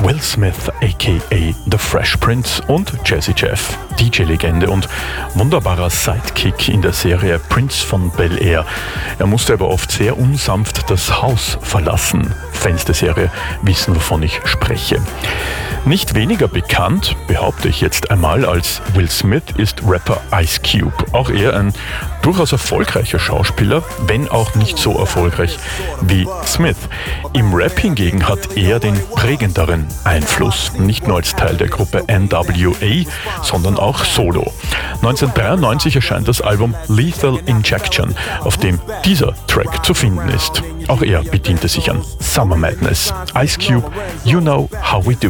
Will Smith aka The Fresh Prince und Jazzy Jeff, DJ-Legende und wunderbarer Sidekick in der Serie Prince von Bel-Air. Er musste aber oft sehr unsanft das Haus verlassen. Fans der Serie wissen, wovon ich spreche. Nicht weniger bekannt, behaupte ich jetzt einmal, als Will Smith ist Rapper Ice Cube. Auch er ein durchaus erfolgreicher Schauspieler, wenn auch nicht so erfolgreich wie Smith. Im Rap hingegen hat er den prägenderen Einfluss, nicht nur als Teil der Gruppe NWA, sondern auch solo. 1993 erscheint das Album Lethal Injection, auf dem dieser Track zu finden ist. Auch er bediente sich an Summer Madness. Ice Cube, You Know How We Do.